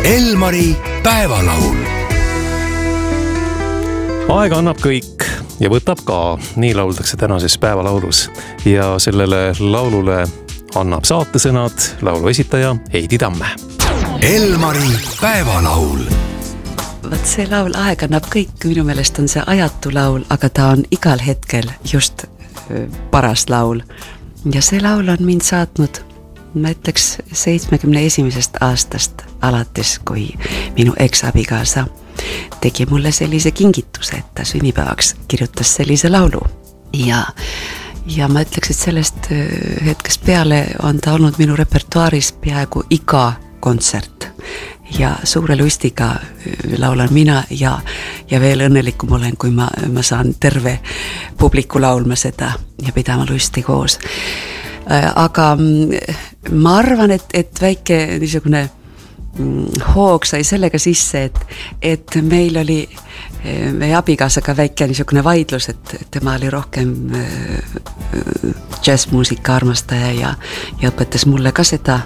Elmari päevalaul. Aeg annab kõik ja võtab ka, nii lauldakse tänases päevalaulus. Ja sellele laulule annab saatesõnad laulu esitaja Heidi Tamme. Elmari päevalaul. Vaat see laul Aeg annab kõik, minu meelest on see ajatu laul, aga ta on igal hetkel just paras laul. Ja see laul on mind saatnud, ma ütleks 71. aastast alates, kui minu eks-abikaasa tegi mulle sellise kingituse, et ta sünnipäevaks kirjutas sellise laulu. Ja ma ütleks, et sellest hetkest peale on ta olnud minu repertuaaris peaaegu iga kontsert. Ja suure lustiga laulan mina ja veel õnnelikum olen, kui ma saan terve publiku laulma seda ja pidama lusti koos. Aga ma arvan, et väike niisugune hoog sai sellega sisse, et meil oli meie abikaasaga väike niisugune vaidlus, et tema oli rohkem jazzmuusika armastaja ja õpetas mulle ka seda.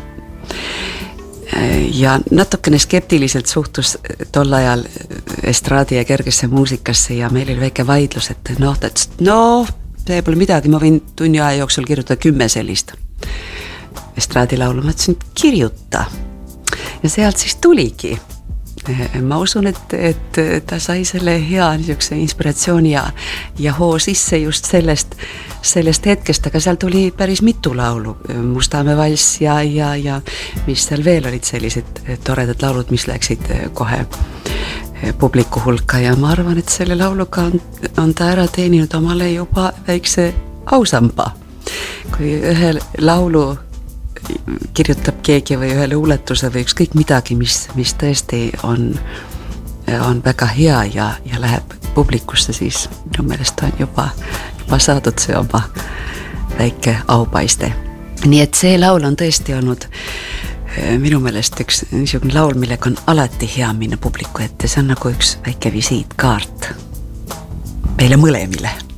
Ja natukene skeptiliselt suhtus tol ajal estraadi ja kergesse muusikasse ja meil oli väike vaidlus, et see pole midagi, ma võin tunni aja jooksul kirjutada 10 sellist estraadilaulu. Ma ütlesin, kirjuta. Ja sealt siis tuligi. Ma usun, et ta sai selle hea niisuguse inspiratsiooni ja hoo sisse just sellest hetkest, aga seal tuli päris mitu laulu. Mustamäe valss ja mis seal veel olid sellised toredad laulud, mis läksid kohe publiku hulka ja ma arvan, et selle lauluga on ta ära teeninud omale juba väikse ausamba. Kui ühe laulu kirjutab keegi või ühe luuletuse või ükskõik midagi, mis tõesti on väga hea ja läheb publikusse, siis minu meelest on juba saadud see oma väike aupaiste. Nii et see laul on tõesti olnud minu meelest üks niisugune laul, millega on alati hea minna publiku ette. See on nagu üks väike visiitkaart meile mõlemile.